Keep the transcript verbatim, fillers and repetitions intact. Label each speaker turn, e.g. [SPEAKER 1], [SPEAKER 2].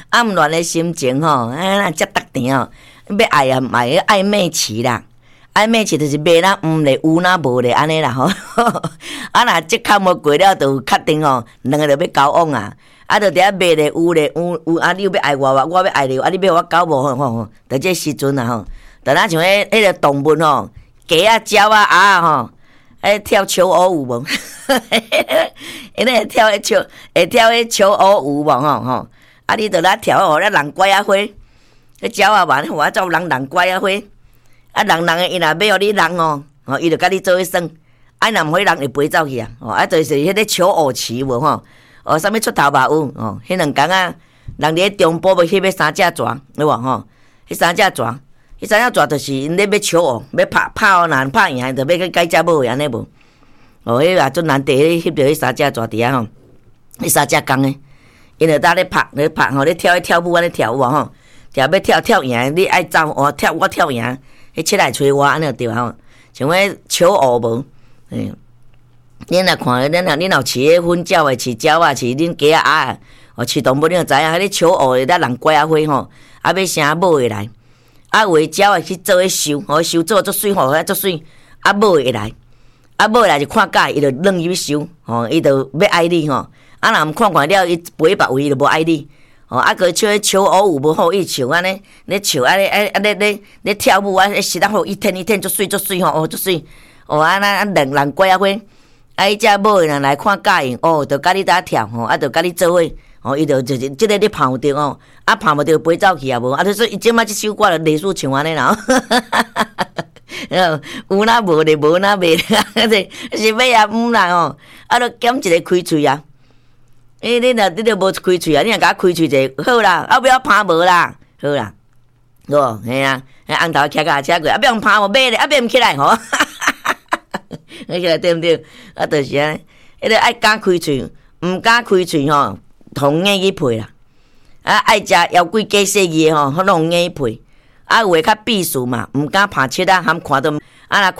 [SPEAKER 1] 暗恋的心情吼，啊，遮特甜哦，要爱啊，买暧昧期啦。暧昧期就是卖啦，毋咧有啦无咧安尼啦吼。啊，若即坎无过了，就确定吼，两个就要交往啊。啊，就伫遐卖咧有咧有有啊，你要爱我，我要爱你，啊，你要我交无吼吼吼。就这时阵啊吼，就咱像迄迄个动物吼，鸡啊、鸟啊、鸭啊吼，迄跳求偶舞无？因为会跳迄求会跳迄求偶舞无吼吼。啊，你着咱跳吼，咱人乖啊花，迄鸟啊嘛，我走人人乖啊花。啊，人人诶，伊若要互你人哦，吼，伊就甲你做伙耍。啊，若毋互人会飞走去啊，哦，啊，就是迄个求偶期无吼，哦，啥物出头嘛有，哦，迄两工啊，人伫中部要翕迄三只蛇，有无吼？迄三只蛇，迄三只蛇就是因咧要求偶，要拍拍哦，若拍赢就要去改只某安尼无？哦，迄也足难得，翕着迄三只蛇伫遐吼，迄三只公诶，因着搭咧拍咧拍吼，咧跳迄跳舞安尼跳有无吼？跳要跳跳赢，你爱走哦，跳我跳赢。迄七来找我安尼就对吼，像迄求偶无，嗯，恁若看，恁若恁若饲迄粉鸟诶，饲鸟啊，饲恁鸡啊鸭啊，哦，饲动物恁就知影，迄个求偶诶，咱人乖啊花吼，啊要生某会来，啊有诶鸟会去做迄收，吼收做足水吼，遐足水，啊某会来，啊某会来就看假，伊就扔入去收，吼，伊就要爱你吼，啊若毋看看了，伊飞别位伊就无爱你。哦，啊，佮唱迄求偶舞无好，伊唱安尼，咧唱安尼，啊啊咧咧咧跳舞啊，迄时阵好一天一天足水足水吼，哦足水，哦啊那啊人人乖啊伙，啊伊只某人来看假型，哦，着甲你搭跳吼，啊着甲你做伙，哦伊着就是即个你捧着哦，啊捧无着飞走去啊无，啊所以伊即摆即首歌就类似像安尼啦，有哪无咧，无哪袂咧，是要啊毋啦吼，啊着减一个开喙啊。诶、欸，你若你著无开喙啊？你若甲我开喙者，好啦，啊不要拍无啦，好啦，哦，嘿啊，迄红头骑脚车过，啊不用拍无买咧，啊变毋起来吼，起来对毋对？啊，就是啊，迄个爱敢开喙，毋敢开喙吼，同硬去配啦。啊，爱食妖怪鸡细字吼，拢硬去配。啊，有诶较避暑嘛，毋敢拍七啊，含看到啊若。